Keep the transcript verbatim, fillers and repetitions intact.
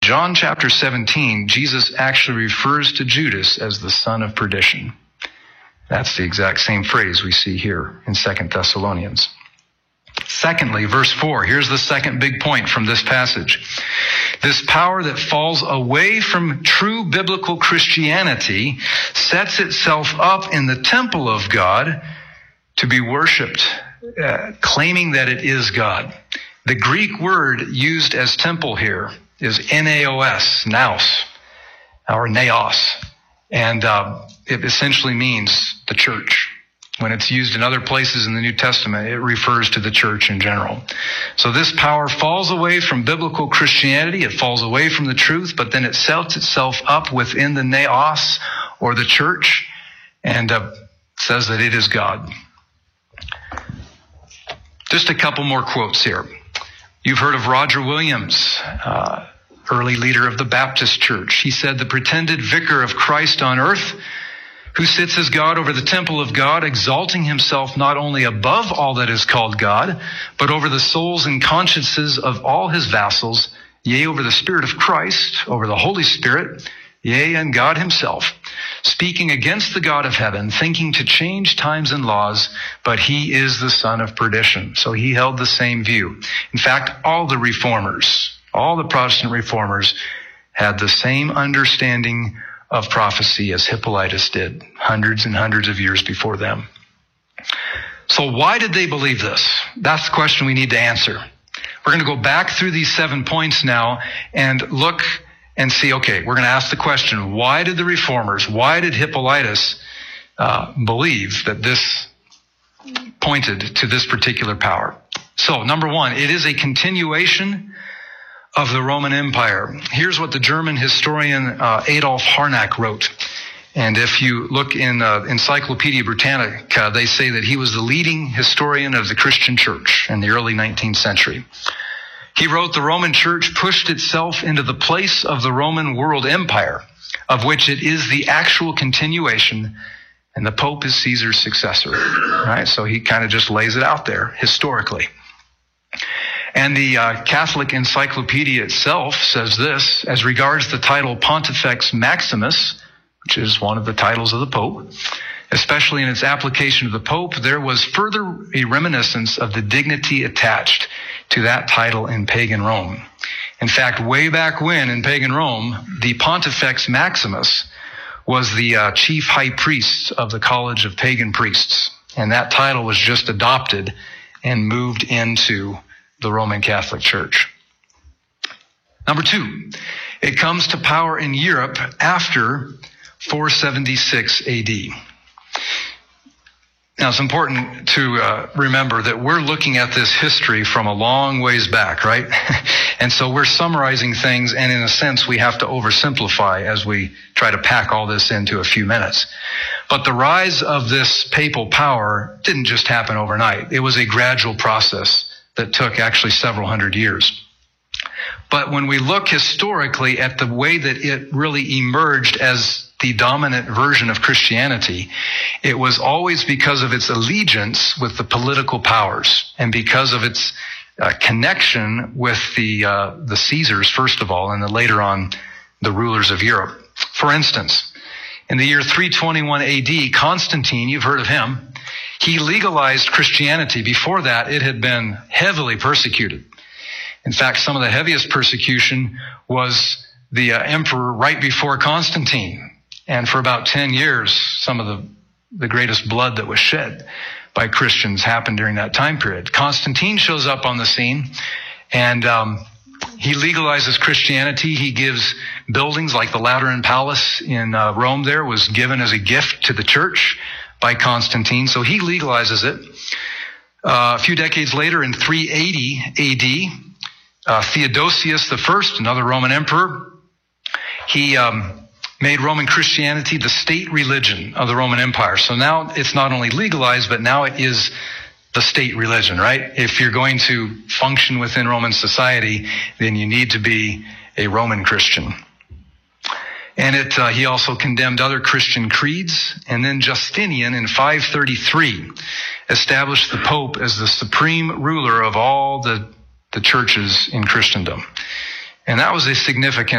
John chapter seventeen, Jesus actually refers to Judas as the son of perdition. That's the exact same phrase we see here in Second Thessalonians. Secondly, verse four, here's the second big point from this passage. This power that falls away from true biblical Christianity sets itself up in the temple of God to be worshiped, uh, claiming that it is God. The Greek word used as temple here is naos, naos, or naos. And uh, it essentially means the church. When it's used in other places in the New Testament, it refers to the church in general. So this power falls away from biblical Christianity. It falls away from the truth, but then it sets itself up within the naos, or the church, and uh, says that it is God. Just a couple more quotes here. You've heard of Roger Williams, uh, early leader of the Baptist Church. He said, the pretended vicar of Christ on earth, who sits as God over the temple of God, exalting himself not only above all that is called God, but over the souls and consciences of all his vassals, yea, over the Spirit of Christ, over the Holy Spirit, yea, and God himself, speaking against the God of heaven, thinking to change times and laws, but he is the son of perdition. So he held the same view. In fact, all the reformers, all the Protestant reformers had the same understanding of prophecy as Hippolytus did, hundreds and hundreds of years before them. So why did they believe this? That's the question we need to answer. We're going to go back through these seven points now and look and see, okay, we're going to ask the question, why did the reformers, why did Hippolytus uh, believe that this pointed to this particular power? So, number one, it is a continuation of the Roman Empire. Here's what the German historian uh, Adolf Harnack wrote. And if you look in uh, Encyclopedia Britannica, they say that he was the leading historian of the Christian church in the early nineteenth century. He wrote, the Roman church pushed itself into the place of the Roman world empire, of which it is the actual continuation, and the Pope is Caesar's successor. Right? So he kind of just lays it out there historically. And the uh, Catholic Encyclopedia itself says this, as regards the title Pontifex Maximus, which is one of the titles of the Pope, especially in its application to the Pope, there was further a reminiscence of the dignity attached to that title in pagan Rome. In fact, way back when in pagan Rome, the Pontifex Maximus was the uh, chief high priest of the College of Pagan Priests. And that title was just adopted and moved into the Roman Catholic Church. Number two, it comes to power in Europe after four seventy-six A D. Now, it's important to uh, remember that we're looking at this history from a long ways back, right? And so we're summarizing things, and in a sense, we have to oversimplify as we try to pack all this into a few minutes. But the rise of this papal power didn't just happen overnight. It was a gradual process that took actually several hundred years. But when we look historically at the way that it really emerged as the dominant version of Christianity, it was always because of its allegiance with the political powers and because of its uh, connection with the uh, the Caesars, first of all, and then later on the rulers of Europe. For instance, in the year three twenty-one A D, Constantine, you've heard of him, he legalized Christianity. Before that, it had been heavily persecuted. In fact, some of the heaviest persecution was the uh, emperor right before Constantine. And for about ten years, some of the, the greatest blood that was shed by Christians happened during that time period. Constantine shows up on the scene, and um, he legalizes Christianity. He gives buildings like the Lateran Palace in uh, Rome there was given as a gift to the church by Constantine. So he legalizes it. Uh, a few decades later, in three eighty A D, uh, Theodosius the First, another Roman emperor, he um, made Roman Christianity the state religion of the Roman Empire. So now it's not only legalized, but now it is the state religion, right? If you're going to function within Roman society, then you need to be a Roman Christian. And it, uh, he also condemned other Christian creeds. And then Justinian in five thirty-three established the Pope as the supreme ruler of all the, the churches in Christendom. And that was a significant